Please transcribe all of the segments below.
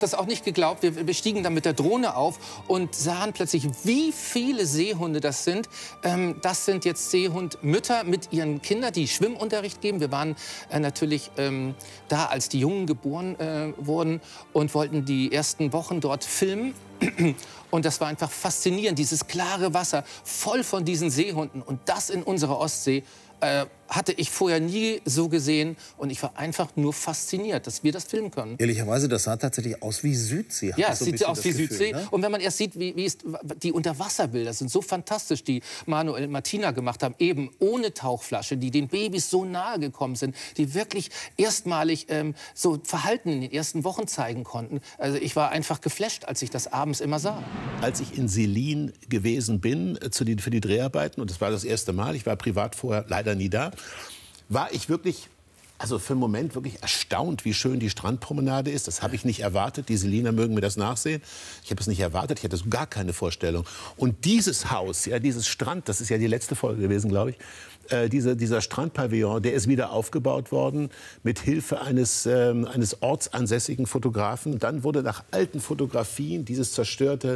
Das auch nicht geglaubt. Wir stiegen dann mit der Drohne auf und sahen plötzlich, wie viele Seehunde das sind. Das sind jetzt Seehundmütter mit ihren Kindern, die Schwimmunterricht geben. Wir waren natürlich da, als die Jungen geboren wurden und wollten die ersten Wochen dort filmen. Und das war einfach faszinierend, dieses klare Wasser, voll von diesen Seehunden. Und das in unserer Ostsee hatte ich vorher nie so gesehen. Und ich war einfach nur fasziniert, dass wir das filmen können. Ehrlicherweise, das sah tatsächlich aus wie Südsee. Ja, es sieht aus wie Südsee. Ne? Und wenn man erst sieht, wie die Unterwasserbilder sind so fantastisch, die Manuel und Martina gemacht haben, eben ohne Tauchflasche, die den Babys so nahe gekommen sind, die wirklich erstmalig so Verhalten in den ersten Wochen zeigen konnten. Also ich war einfach geflasht, als ich das abends immer sah. Als ich in Selin gewesen bin für die Dreharbeiten, und das war das erste Mal, ich war privat vorher leider nie da, war ich wirklich, also für einen Moment wirklich erstaunt, wie schön die Strandpromenade ist. Das habe ich nicht erwartet. Die Seliner mögen mir das nachsehen. Ich habe es nicht erwartet. Ich hatte so gar keine Vorstellung. Und dieses Haus, ja, dieses Strand, das ist ja die letzte Folge gewesen, glaube ich. Dieser Strandpavillon, der ist wieder aufgebaut worden mit Hilfe eines ortsansässigen Fotografen. Dann wurde nach alten Fotografien dieser zerstörte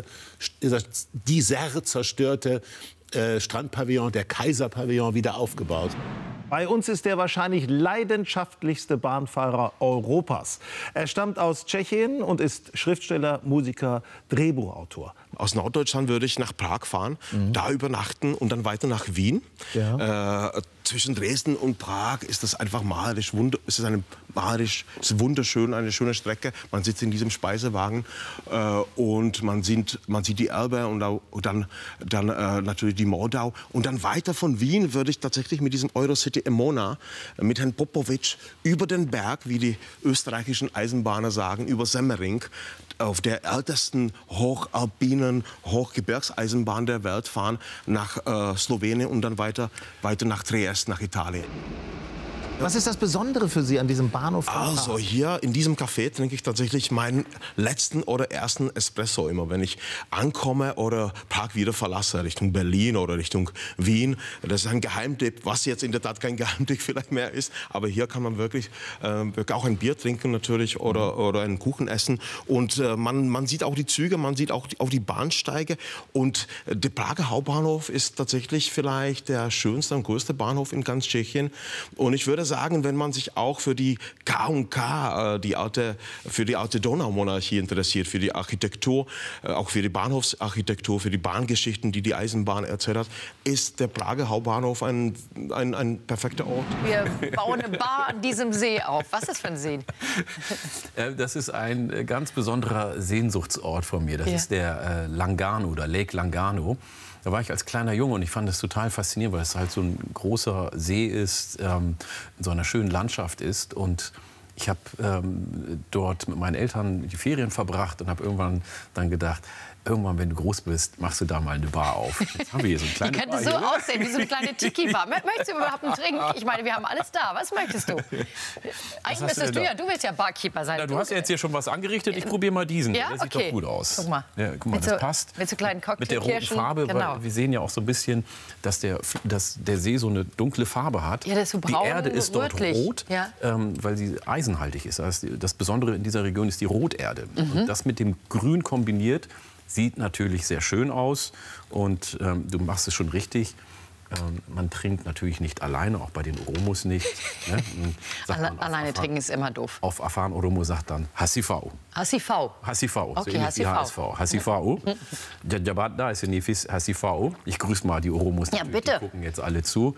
Strandpavillon, der Kaiserpavillon, wieder aufgebaut. Bei uns ist der wahrscheinlich leidenschaftlichste Bahnfahrer Europas. Er stammt aus Tschechien und ist Schriftsteller, Musiker, Drehbuchautor. Aus Norddeutschland würde ich nach Prag fahren, da übernachten und dann weiter nach Wien. Ja. Zwischen Dresden und Prag ist das einfach malerisch, es ist wunderschön, eine schöne Strecke. Man sitzt in diesem Speisewagen und man sieht die Elbe und dann natürlich die Moldau. Und dann weiter von Wien würde ich tatsächlich mit diesem Eurocity Emona, mit Herrn Popovic, über den Berg, wie die österreichischen Eisenbahner sagen, über Semmering, auf der ältesten hochalpinen Hochgebirgseisenbahn der Welt fahren, nach Slowenien und dann weiter nach Triest, nach Italien. Was ist das Besondere für Sie an diesem Bahnhof? Also hier in diesem Café trinke ich tatsächlich meinen letzten oder ersten Espresso immer, wenn ich ankomme oder Prag wieder verlasse, Richtung Berlin oder Richtung Wien. Das ist ein Geheimtipp, was jetzt in der Tat kein Geheimtipp vielleicht mehr ist. Aber hier kann man wirklich auch ein Bier trinken natürlich oder einen Kuchen essen. Und man sieht auch die Züge, man sieht auch die Bahnsteige. Und der Prager Hauptbahnhof ist tatsächlich vielleicht der schönste und größte Bahnhof in ganz Tschechien. Und ich würde sagen, wenn man sich auch für die K&K, für die alte Donaumonarchie interessiert, für die Architektur, auch für die Bahnhofsarchitektur, für die Bahngeschichten, die die Eisenbahn erzählt hat, ist der Prager Hauptbahnhof ein perfekter Ort. Wir bauen eine Bar an diesem See auf. Was ist das für ein See? Das ist ein ganz besonderer Sehnsuchtsort von mir. Das ist der Langano oder Lake Langano. Da war ich als kleiner Junge und ich fand das total faszinierend, weil es halt so ein großer See ist, in so einer schönen Landschaft ist. Und ich habe dort mit meinen Eltern die Ferien verbracht und habe irgendwann dann gedacht, irgendwann, wenn du groß bist, machst du da mal eine Bar auf. Jetzt haben wir hier so eine kleine Die könnte so aussehen, wie so eine kleine Tiki-Bar. Möchtest du überhaupt einen Trink? Ich meine, wir haben alles da. Was möchtest du? Eigentlich müsstest du willst ja Barkeeper sein. Na, du hast ja jetzt hier schon was angerichtet. Ich probiere mal diesen. Ja? Der sieht doch gut aus. Guck mal. Ja, guck mal, das passt. Mit so kleinen Mit der roten Farbe, weil wir sehen ja auch so ein bisschen, dass der See so eine dunkle Farbe hat. Ja, das ist so braun, die Erde ist dort rot, ja. Weil sie eisenhaltig ist. Das Besondere in dieser Region ist die Roterde. Und das mit dem Grün kombiniert, sieht natürlich sehr schön aus und du machst es schon richtig. Man trinkt natürlich nicht alleine, auch bei den Oromos nicht. Ne? Alleine trinken ist immer doof. Auf Afan Oromo sagt dann Hassifau. Hassifau? Hassifau, okay, so ähnlich wie HSV. Hassifau. Da ist Nefis Hassifau. Ich grüße mal die Oromos. Ja, bitte. Die gucken jetzt alle zu.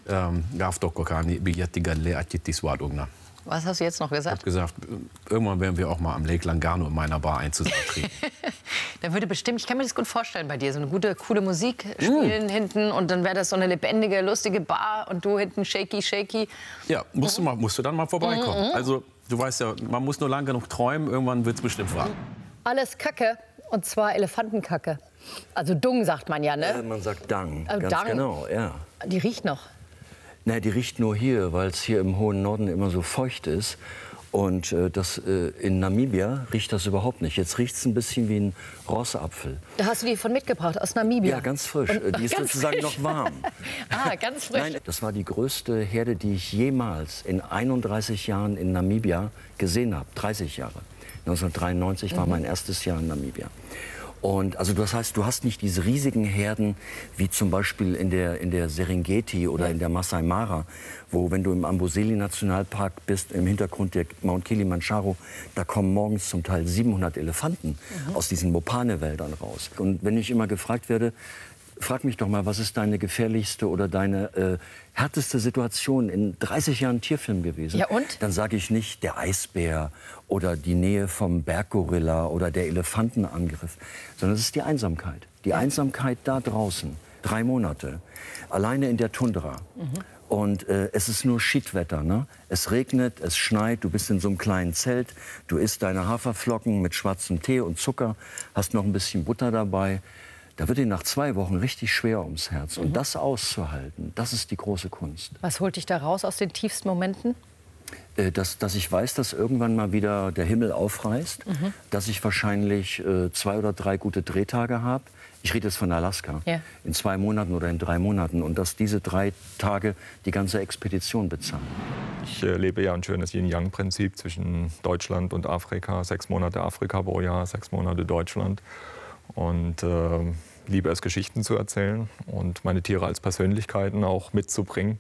Was hast du jetzt noch gesagt? Ich habe gesagt, irgendwann werden wir auch mal am Lake Langano in meiner Bar zusammen trinken. Da würde bestimmt, ich kann mir das gut vorstellen bei dir, so eine gute, coole Musik spielen hinten und dann wäre das so eine lebendige, lustige Bar und du hinten shaky. Ja, musst du dann mal vorbeikommen. Also, du weißt ja, man muss nur lang genug träumen, irgendwann wird es bestimmt wahr. Alles Kacke, und zwar Elefantenkacke. Also Dung sagt man ja, ne? Man sagt Dung, ganz Dung. genau, ja. Die riecht noch. Na, die riecht nur hier, weil es hier im hohen Norden immer so feucht ist. Und in Namibia riecht das überhaupt nicht. Jetzt riecht es ein bisschen wie ein Rossapfel. Da hast du die von mitgebracht, aus Namibia? Ja, ganz frisch. Die ist sozusagen noch warm. Ganz frisch. Nein, das war die größte Herde, die ich jemals in 31 Jahren in Namibia gesehen habe. 30 Jahre. 1993 war mein erstes Jahr in Namibia. Und also das heißt, du hast nicht diese riesigen Herden wie zum Beispiel in der Serengeti oder in der Masai Mara, wo, wenn du im Amboseli-Nationalpark bist, im Hintergrund der Mount Kilimanjaro, da kommen morgens zum Teil 700 Elefanten aus diesen Mopane-Wäldern raus. Und wenn ich immer gefragt werde, frag mich doch mal, was ist deine gefährlichste oder deine härteste Situation in 30 Jahren Tierfilm gewesen? Ja, und? Dann sage ich nicht der Eisbär oder die Nähe vom Berggorilla oder der Elefantenangriff, sondern es ist die Einsamkeit. Die Einsamkeit da draußen, 3 Monate, alleine in der Tundra. Und es ist nur Schiedwetter, ne? Es regnet, es schneit, du bist in so einem kleinen Zelt, du isst deine Haferflocken mit schwarzem Tee und Zucker, hast noch ein bisschen Butter dabei. Da wird dir nach 2 Wochen richtig schwer ums Herz. Und das auszuhalten, das ist die große Kunst. Was holt dich da raus aus den tiefsten Momenten? Dass ich weiß, dass irgendwann mal wieder der Himmel aufreißt, dass ich wahrscheinlich 2 oder 3 gute Drehtage habe. Ich rede jetzt von Alaska, in 2 Monaten oder in 3 Monaten. Und dass diese 3 Tage die ganze Expedition bezahlen. Ich lebe ja ein schönes Yin-Yang-Prinzip zwischen Deutschland und Afrika. 6 Monate Afrika pro Jahr, 6 Monate Deutschland. Und liebe es, Geschichten zu erzählen und meine Tiere als Persönlichkeiten auch mitzubringen.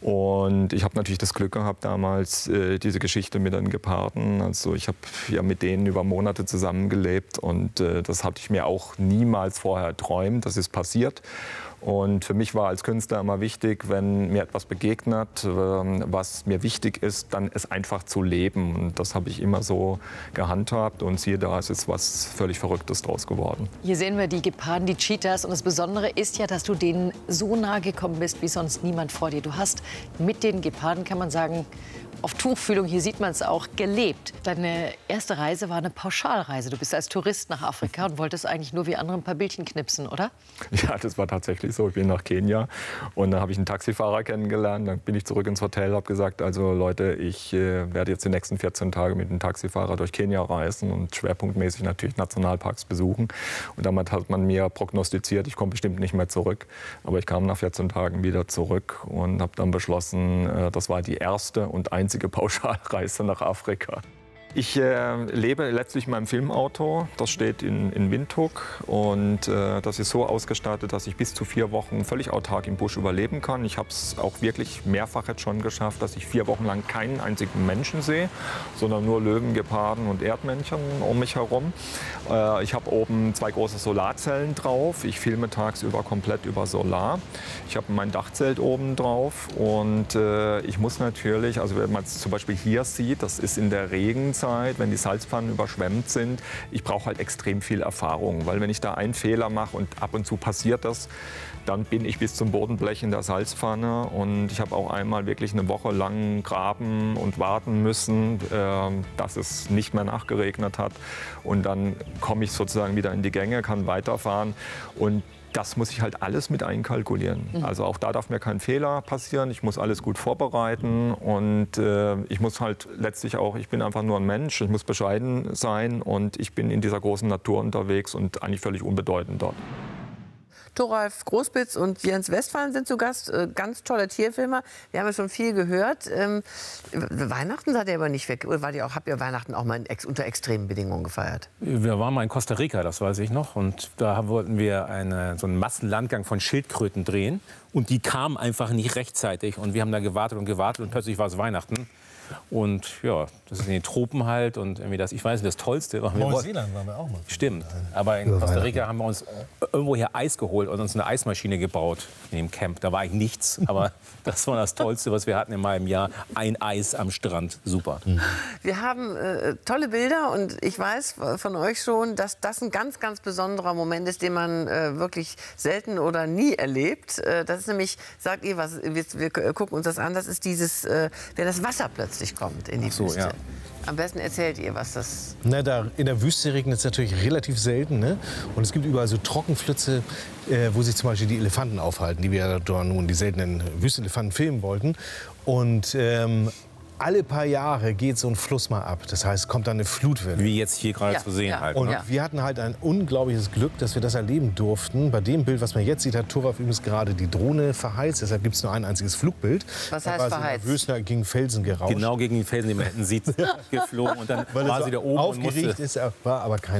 Und ich habe natürlich das Glück gehabt, damals diese Geschichte mit den Geparden. Also ich habe ja mit denen über Monate zusammengelebt und das hatte ich mir auch niemals vorher erträumt. Das ist passiert. Und für mich war als Künstler immer wichtig, wenn mir etwas begegnet, was mir wichtig ist, dann es einfach zu leben. Und das habe ich immer so gehandhabt. Und siehe da, es ist was völlig Verrücktes draus geworden. Hier sehen wir die Geparden, die Cheetahs. Und das Besondere ist ja, dass du denen so nahe gekommen bist wie sonst niemand vor dir. Du hast mit den Geparden, kann man sagen, auf Tuchfühlung, hier sieht man es auch, gelebt. Deine erste Reise war eine Pauschalreise. Du bist als Tourist nach Afrika und wolltest eigentlich nur wie andere ein paar Bildchen knipsen, oder? Ja, das war tatsächlich so. Ich bin nach Kenia und da habe ich einen Taxifahrer kennengelernt. Dann bin ich zurück ins Hotel, habe gesagt, also Leute, ich werde jetzt die nächsten 14 Tage mit einem Taxifahrer durch Kenia reisen und schwerpunktmäßig natürlich Nationalparks besuchen. Und damit hat man mir prognostiziert, ich komme bestimmt nicht mehr zurück. Aber ich kam nach 14 Tagen wieder zurück und habe dann beschlossen, das war die erste und einzige Pauschalreise nach Afrika. Ich lebe letztlich in meinem Filmauto. Das steht in Windhoek und das ist so ausgestattet, dass ich bis zu 4 Wochen völlig autark im Busch überleben kann. Ich habe es auch wirklich mehrfach jetzt schon geschafft, dass ich 4 Wochen lang keinen einzigen Menschen sehe, sondern nur Löwen, Geparden und Erdmännchen um mich herum. Ich habe oben 2 große Solarzellen drauf. Ich filme tagsüber komplett über Solar. Ich habe mein Dachzelt oben drauf und ich muss natürlich, also wenn man es zum Beispiel hier sieht, das ist in der Regenzeit, wenn die Salzpfannen überschwemmt sind. Ich brauche halt extrem viel Erfahrung, weil wenn ich da einen Fehler mache und ab und zu passiert das, dann bin ich bis zum Bodenblech in der Salzpfanne. Und ich habe auch einmal wirklich eine Woche lang graben und warten müssen, dass es nicht mehr nachgeregnet hat. Und dann komme ich sozusagen wieder in die Gänge, kann weiterfahren. Und das muss ich halt alles mit einkalkulieren. Also auch da darf mir kein Fehler passieren. Ich muss alles gut vorbereiten und ich muss halt letztlich auch, ich bin einfach nur ein Mensch, ich muss bescheiden sein und ich bin in dieser großen Natur unterwegs und eigentlich völlig unbedeutend dort. Thoralf Großbitz und Jens Westphalen sind zu Gast. Ganz tolle Tierfilmer. Wir haben ja schon viel gehört. Weihnachten seid ihr aber nicht weg. Oder habt ihr Weihnachten auch mal unter extremen Bedingungen gefeiert? Wir waren mal in Costa Rica, das weiß ich noch. Und da wollten wir so einen Massenlandgang von Schildkröten drehen. Und die kamen einfach nicht rechtzeitig. Und wir haben da gewartet und gewartet. Und plötzlich war es Weihnachten. Und ja, das ist in den Tropen halt und irgendwie das, ich weiß nicht, das Tollste. Neuseeland waren wir auch mal. Stimmt, aber in Costa Rica haben wir uns irgendwoher Eis geholt und uns eine Eismaschine gebaut in dem Camp. Da war eigentlich nichts, aber das war das Tollste, was wir hatten in meinem Jahr. Ein Eis am Strand, super. Wir haben tolle Bilder und ich weiß von euch schon, dass das ein ganz, ganz besonderer Moment ist, den man wirklich selten oder nie erlebt. Das ist nämlich, sagt ihr was, wir gucken uns das an, das ist dieses, wenn das Wasser plötzlich kommt in die Wüste. Ja. Am besten erzählt ihr, was das... Na, da in der Wüste regnet es natürlich relativ selten. Ne? Und es gibt überall so Trockenpfütze, wo sich zum Beispiel die Elefanten aufhalten, die wir da nun die seltenen Wüstenelefanten filmen wollten. Und alle paar Jahre geht so ein Fluss mal ab. Das heißt, kommt dann eine Flutwelle. Wie jetzt hier gerade zu sehen halt. Und Ne? wir hatten halt ein unglaubliches Glück, dass wir das erleben durften. Bei dem Bild, was man jetzt sieht, hat Torwart übrigens gerade die Drohne verheizt. Deshalb gibt es nur ein einziges Flugbild. Was heißt verheizt? Nervös gegen Felsen gerauscht. Genau gegen den Felsen, den man hätten sieht, geflogen. Und dann Weil war er sie so da oben und aufgeregt musste... ist, war aber kein